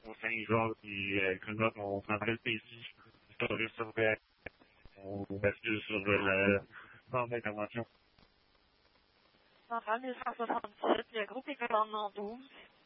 au Saint-Jacques, puis que là, on prendrait le PC, historique sur on bascule sur le centre d'intervention. Centrale 1177, le groupe est commandement 12.